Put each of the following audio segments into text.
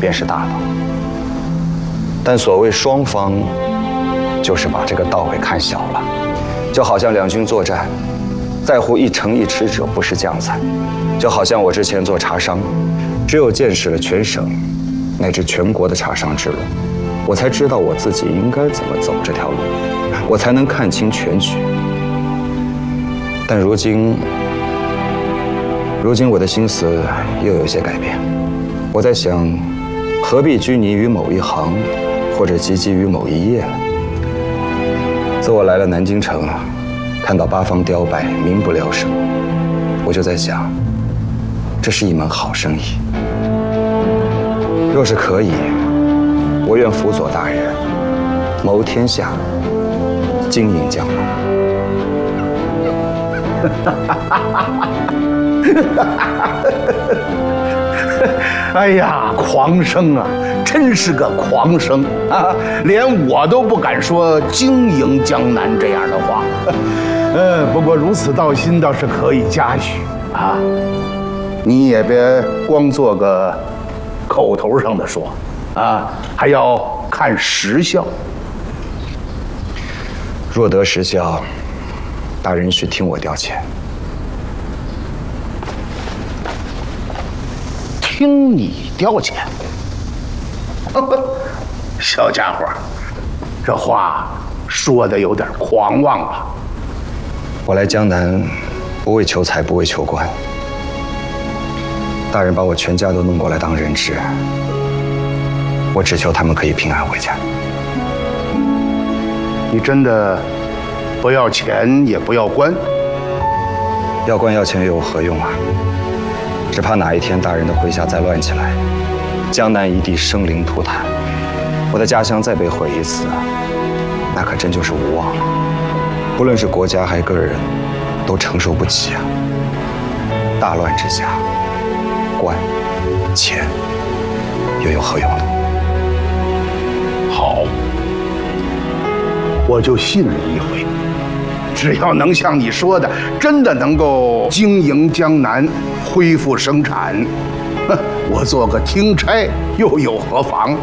便是大道。但所谓双方，就是把这个道给看小了，就好像两军作战，在乎一城一池者不是将才，就好像我之前做茶商，只有见识了全省乃至全国的茶商之路，我才知道我自己应该怎么走这条路，我才能看清全局。但如今我的心思又有些改变，我在想，何必拘泥于某一行，或者汲汲于某一业呢？自我来了南京城，看到八方凋败，民不聊生，我就在想，这是一门好生意。若是可以，我愿辅佐大人，谋天下，经营江南。 哎呀，狂生啊，真是个狂生啊！连我都不敢说经营江南这样的话。不过如此道心倒是可以嘉许啊。你也别光做个口头上的说啊，还要看实效。 若得实效，大人需听我调遣。 听你调遣？小家伙，这话说的有点狂妄了。 我来江南，不为求财，不为求官。大人把我全家都弄过来当人质，我只求他们可以平安回家。 你真的不要钱，也不要官？ 要官要钱又有何用啊？只怕哪一天大人的麾下再乱起来，江南一地生灵涂炭，我的家乡再被毁一次，那可真就是无望了。不论是国家还个人，都承受不起啊！大乱之下，官、钱又有何用呢？ 好，我就信你一回。只要能像你说的，真的能够经营江南，恢复生产，我做个听差又有何妨？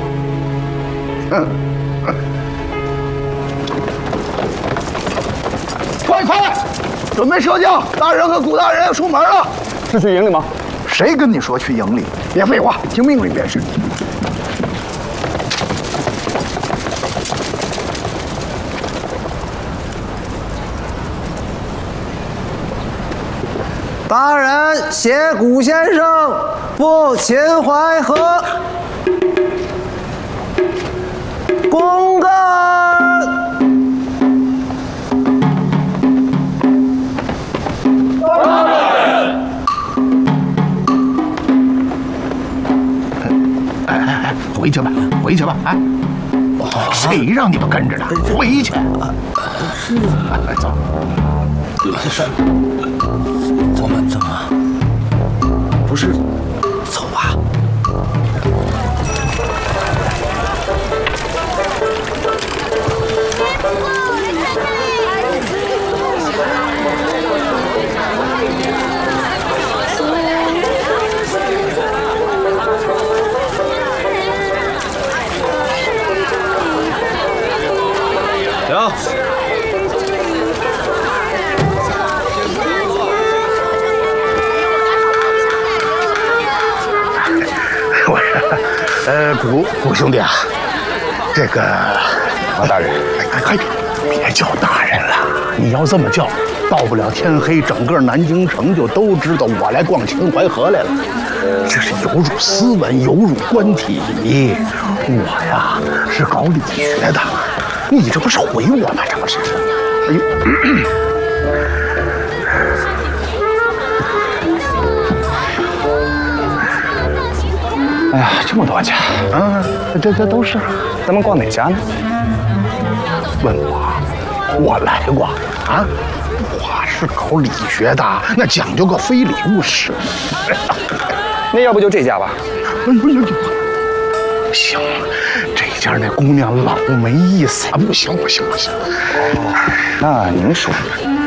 快，准备射箭！大人和谷大人要出门了。 是去营里吗？ 谁跟你说去营里？别废话，听命令便是。 大人，谢谷先生赴秦淮河，公干。大人。 回去吧，啊！谁让你们跟着的？回去。 是。 走。 我们怎么？不是，走吧。 行。 谷兄弟啊，这个马大人， 快别叫大人了，你要这么叫，到不了天黑，整个南京城就都知道我来逛秦淮河来了。这是有辱斯文，有辱官体。我呀是搞理学的，你这不是毁我吗？这不是？哎呦！ 哎呀，这么多家， 这都是。 咱们逛哪家呢？ 问我来过啊？我是搞理学的，那讲究个非礼勿视。 那要不就这家吧？ 哎呦！行，这家那姑娘老没意思，不行。 哦，那您说，